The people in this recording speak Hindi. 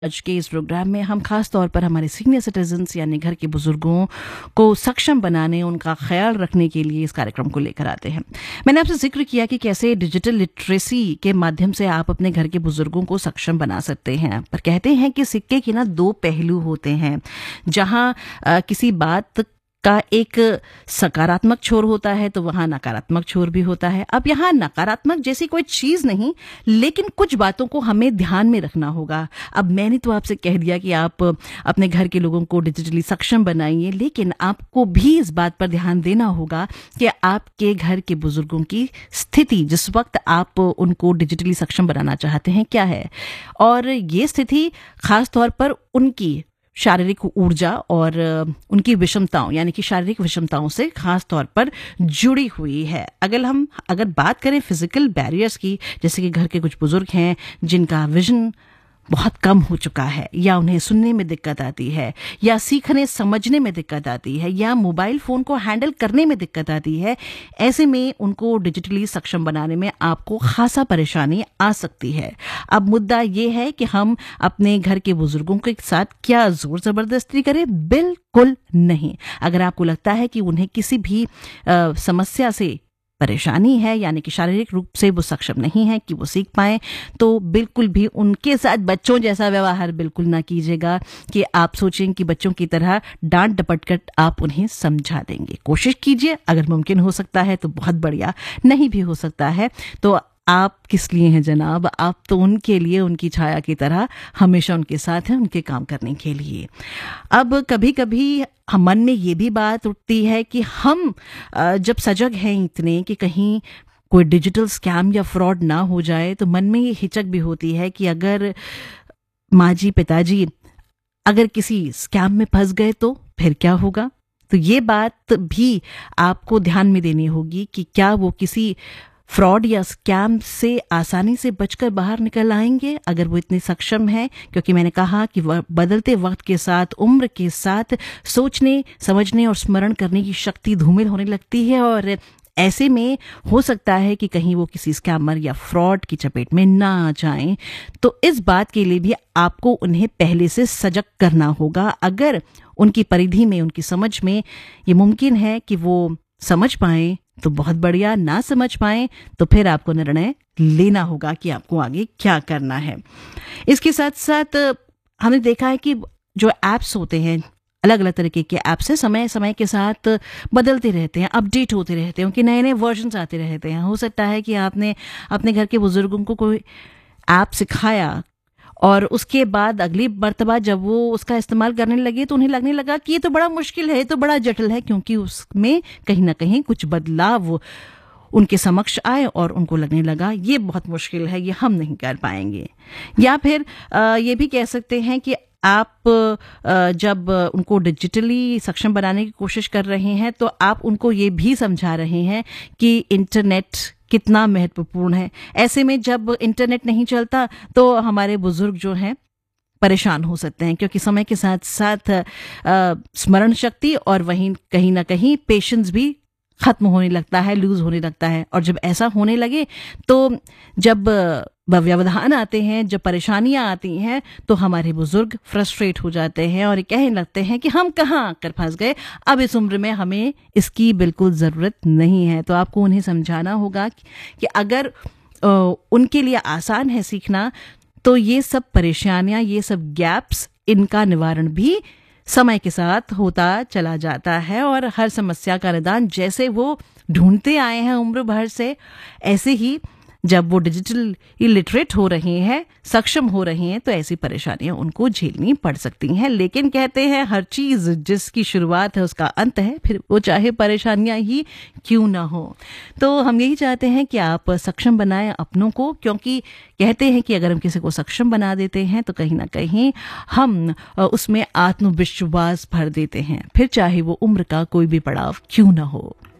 आज के इस प्रोग्राम में हम खास तौर पर हमारे सीनियर सिटीजन्स यानी घर के बुजुर्गों को सक्षम बनाने, उनका ख्याल रखने के लिए इस कार्यक्रम को लेकर आते हैं। मैंने आपसे जिक्र किया कि कैसे डिजिटल लिटरेसी के माध्यम से आप अपने घर के बुजुर्गों को सक्षम बना सकते हैं, पर कहते हैं कि सिक्के के ना दो पहलू होते हैं। जहां किसी बात का एक सकारात्मक छोर होता है तो वहां नकारात्मक छोर भी होता है। अब यहाँ नकारात्मक जैसी कोई चीज नहीं, लेकिन कुछ बातों को हमें ध्यान में रखना होगा। अब मैंने तो आपसे कह दिया कि आप अपने घर के लोगों को डिजिटली सक्षम बनाइए, लेकिन आपको भी इस बात पर ध्यान देना होगा कि आपके घर के बुजुर्गों की स्थिति जिस वक्त आप उनको डिजिटली सक्षम बनाना चाहते हैं क्या है, और ये स्थिति खास तौर पर उनकी शारीरिक ऊर्जा और उनकी विषमताओं यानी कि शारीरिक विषमताओं से खास तौर पर जुड़ी हुई है। अगर बात करें फिजिकल बैरियर्स की, जैसे कि घर के कुछ बुजुर्ग हैं जिनका विजन बहुत कम हो चुका है, या उन्हें सुनने में दिक्कत आती है, या सीखने समझने में दिक्कत आती है, या मोबाइल फोन को हैंडल करने में दिक्कत आती है, ऐसे में उनको डिजिटली सक्षम बनाने में आपको खासा परेशानी आ सकती है। अब मुद्दा ये है कि हम अपने घर के बुजुर्गों के साथ क्या जोर जबरदस्ती करें? बिल्कुल नहीं। अगर आपको लगता है कि उन्हें किसी भी समस्या से परेशानी है, यानी कि शारीरिक रूप से वो सक्षम नहीं है कि वो सीख पाए, तो बिल्कुल भी उनके साथ बच्चों जैसा व्यवहार बिल्कुल ना कीजिएगा कि आप सोचें कि बच्चों की तरह डांट डपट कर आप उन्हें समझा देंगे। कोशिश कीजिए, अगर मुमकिन हो सकता है तो बहुत बढ़िया, नहीं भी हो सकता है तो आप किस लिए हैं जनाब, आप तो उनके लिए उनकी छाया की तरह हमेशा उनके साथ हैं, उनके काम करने के लिए। अब कभी कभी हम मन में ये भी बात उठती है कि हम जब सजग हैं इतने कि कहीं कोई डिजिटल स्कैम या फ्रॉड ना हो जाए, तो मन में ये हिचक भी होती है कि अगर माँ जी पिताजी अगर किसी स्कैम में फंस गए तो फिर क्या होगा। तो ये बात भी आपको ध्यान में देनी होगी कि क्या वो किसी फ्रॉड या स्कैम से आसानी से बचकर बाहर निकल आएंगे अगर वो इतने सक्षम हैं। क्योंकि मैंने कहा कि बदलते वक्त के साथ, उम्र के साथ सोचने समझने और स्मरण करने की शक्ति धूमिल होने लगती है, और ऐसे में हो सकता है कि कहीं वो किसी स्कैमर या फ्रॉड की चपेट में ना आ जाएं। तो इस बात के लिए भी आपको उन्हें पहले से सजग करना होगा। अगर उनकी परिधि में, उनकी समझ में ये मुमकिन है कि वो समझ पाएं तो बहुत बढ़िया, ना समझ पाएं तो फिर आपको निर्णय लेना होगा कि आपको आगे क्या करना है। इसके साथ साथ हमने देखा है कि जो एप्स होते हैं, अलग अलग तरीके के ऐप्स है, समय समय के साथ बदलते रहते हैं, अपडेट होते रहते हैं, उनके नए नए वर्जन्स आते रहते हैं। हो सकता है कि आपने अपने घर के बुजुर्गों को कोई ऐप सिखाया और उसके बाद अगली मर्तबा जब वो उसका इस्तेमाल करने लगे तो उन्हें लगने लगा कि ये तो बड़ा मुश्किल है, ये तो बड़ा जटिल है, क्योंकि उसमें कहीं ना कहीं कुछ बदलाव उनके समक्ष आए और उनको लगने लगा ये बहुत मुश्किल है, ये हम नहीं कर पाएंगे। या फिर ये भी कह सकते हैं कि आप जब उनको डिजिटली सक्षम बनाने की कोशिश कर रहे हैं तो आप उनको ये भी समझा रहे हैं कि इंटरनेट कितना महत्वपूर्ण है। ऐसे में जब इंटरनेट नहीं चलता तो हमारे बुजुर्ग जो हैं परेशान हो सकते हैं, क्योंकि समय के साथ साथ स्मरण शक्ति और वहीं कहीं ना कहीं पेशेंस भी खत्म होने लगता है, लूज होने लगता है। और जब ऐसा होने लगे तो जब व्यवधान आते हैं, जब परेशानियां आती हैं, तो हमारे बुजुर्ग फ्रस्ट्रेट हो जाते हैं और कहने लगते हैं कि हम कहाँ आकर फंस गए, अब इस उम्र में हमें इसकी बिल्कुल ज़रूरत नहीं है। तो आपको उन्हें समझाना होगा कि अगर उनके लिए आसान है सीखना, तो ये सब परेशानियां, ये सब गैप्स, इनका निवारण भी समय के साथ होता चला जाता है। और हर समस्या का निदान जैसे वो ढूंढते आए हैं उम्र भर से, ऐसे ही जब वो डिजिटल इलिटरेट हो रहे हैं, सक्षम हो रहे हैं, तो ऐसी परेशानियां उनको झेलनी पड़ सकती हैं। लेकिन कहते हैं हर चीज जिसकी शुरुआत है उसका अंत है, फिर वो चाहे परेशानियां ही क्यों ना हो। तो हम यही चाहते हैं कि आप सक्षम बनाएं अपनों को, क्योंकि कहते हैं कि अगर हम किसी को सक्षम बना देते हैं तो कहीं ना कहीं हम उसमें आत्मविश्वास भर देते हैं, फिर चाहे वो उम्र का कोई भी पड़ाव क्यों ना हो।